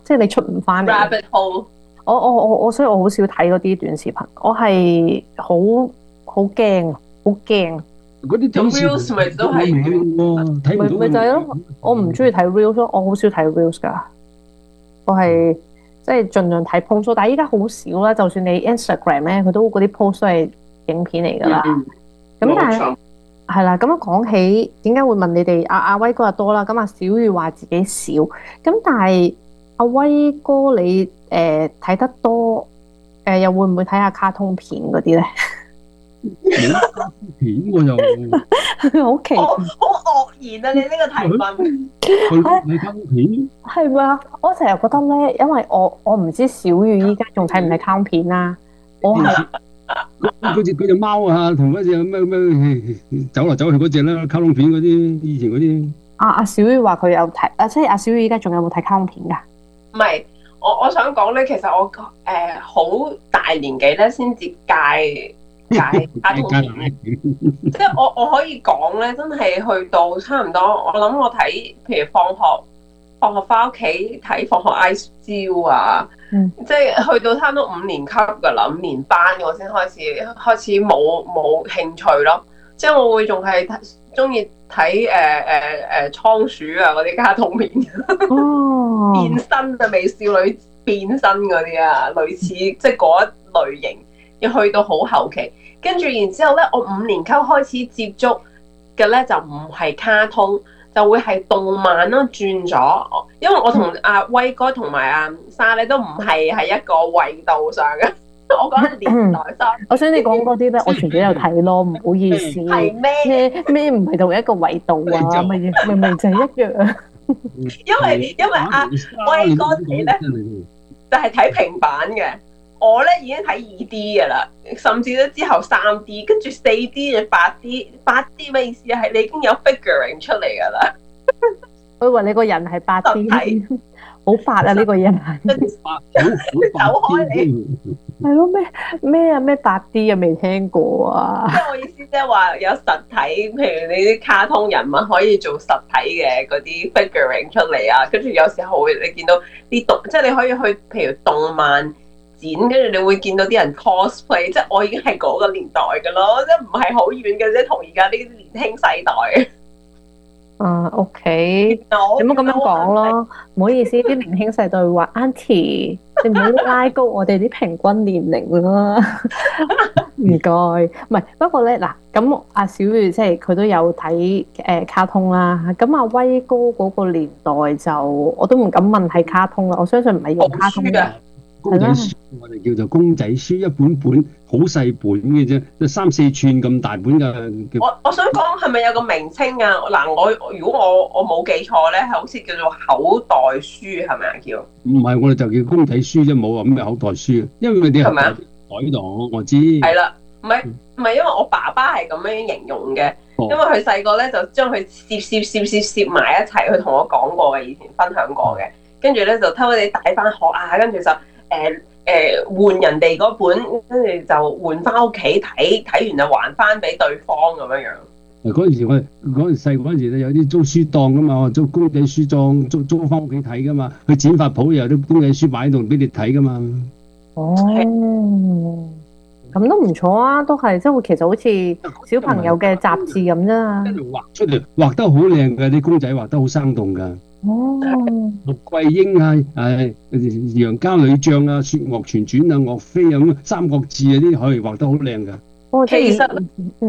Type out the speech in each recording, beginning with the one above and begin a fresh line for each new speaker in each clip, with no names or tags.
即係你出唔翻嚟。
Rabbit hole。
所以我好少睇嗰啲短視頻，我係好驚啊，好驚。
嗰啲短
咁
視
reels 咪都
頻冇
係
名喎，睇唔
咪
到個
就係咯，我唔中意睇 reels 咯，我好少睇 reels 噶，我係即係盡量睇 post，但係依家好少啦。就算你 Instagram 咧，佢都嗰啲 post 都係影片嚟噶啦。咁但係係啦，咁樣講起點解會問你哋阿威哥又多啦？咁阿小雨話自己少，咁但係阿威哥你睇得多，又會唔會睇下卡通片嗰啲咧？
冇卡通片我又
好奇
好愕然啊！你呢個提問
去睇卡通片，
係咪啊？我成日覺得咧，因為我唔知小雨依家仲睇唔睇卡通片啦。我係
嗰隻貓啊，同嗰隻咩走嚟走去嗰隻啦，卡通片嗰啲以前嗰啲。
阿小雨話佢有睇，即係阿小雨依家仲有冇睇卡通片㗎？
唔係，我想講咧，其實我好大年紀咧先至戒卡通片，即係我可以講咧，真係去到差唔多，我諗我睇，譬如放學翻屋企睇放學 I G 啊，即係去到差唔多5年級噶啦，5年班我先開始冇興趣咯，即係我會仲係中意睇倉鼠啊嗰啲卡通片，變身啊美少女變身嗰啲啊，類似即係嗰一類型，要去到好後期。跟住然之後咧，我5年級開始接觸嘅咧就唔係卡通，就會係動漫咯，轉咗。因為我同阿威哥同埋阿莎咧都唔係一個維度上嘅，我講年代差。
我想你講嗰啲咧，我全部都有睇咯，唔好意思。
係
咩唔係同一個維度啊？明明就係一樣。
因為阿威哥佢咧就係睇平板嘅。我咧已經睇2D 嘅啦，甚至咧之後3D，跟住4D 就8D 咩意思啊？係你已經有 figuring 出嚟噶啦。
我以為你個人係8D，好發啊呢個人。
走開你！
係咯咩8D 啊？未聽過啊！
即係我意思，即係話有實體，譬如你啲卡通人物可以做實體嘅嗰啲 figuring 出嚟啊，跟住有時候你見到啲即係你可以去譬如動漫展，跟住你會見到啲人 cosplay， 即係我已經係嗰個年代嘅咯，即係唔係好遠嘅啫，同而家呢啲年輕世代。
OK，你唔好咁樣講咯，唔好意思，啲年輕世代會話 Auntie，你唔好拉高我哋啲平均年齡啦，唔該。唔係，不過咧嗱，咁阿小雨即係佢都有睇卡通啦，咁阿威哥嗰個年代就我都唔敢問係卡通啦，我相信唔係用卡通嘅。
公仔書我哋叫做公仔書，一本好細本嘅啫，即3-4寸咁大本嘅。
我想講係咪有個名稱啊？嗱，如果我冇記錯咧，係好似叫做口袋書係咪啊？叫
唔係，我哋就叫公仔書啫，冇話咩口袋書，因為佢哋係咪袋度，我知。係啦，
唔係，因為我爸爸係咁樣形容嘅，因為佢細個咧就將佢攝埋一齊，佢同我講過嘅，以前分享過嘅，跟住咧就偷哋帶翻學啊，跟住就換人哋嗰本，跟住就換翻屋企睇，睇完就還翻俾對方咁樣樣。
嗰陣時我哋嗰陣細嗰陣時咧有啲租書檔噶嘛，租公仔書檔租翻屋企睇噶嘛，去剪髮鋪有啲公仔書擺喺度俾你睇噶嘛。
哦，咁都唔錯啊，都係即係其實好似小朋友嘅雜誌咁啫。
跟住畫出嚟，畫得好靚嘅啲公仔，畫得好生動噶。
哦，
陸桂英啊，楊家女將啊，雪岳傳傳啊，岳飛啊咁，三國志啊啲可以畫得好靚噶。
哦，
其實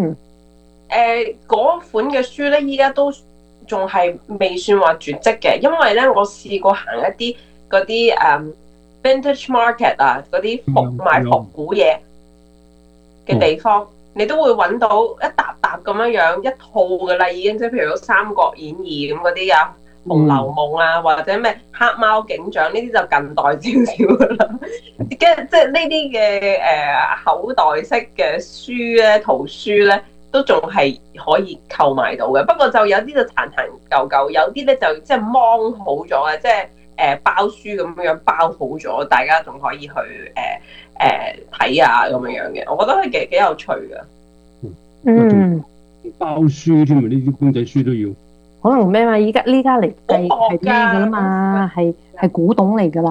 嗰款嘅書咧，依家都仲係未算話絕跡嘅，因為咧我試過行一啲嗰啲vintage market 啊，嗰啲賣復古嘢嘅地方，你都會揾到一沓沓咁樣一套嘅啦，已經即係譬如《三國演義》咁嗰啲啊，《紅樓夢》啊，或者咩黑貓警長呢啲就近代少少噶啦。即係呢啲嘅口袋式嘅書咧、圖書咧，都仲係可以購買到嘅。不過就有啲就殘殘舊舊，有啲咧就即係掹好咗嘅，即係包書咁樣包好咗，大家仲可以去睇啊咁樣嘅。我覺得係幾有趣噶。
包書添啊！呢啲公仔書都要。
可能咩嘛？依家嚟計係咩噶啦嘛？係古董嚟噶啦。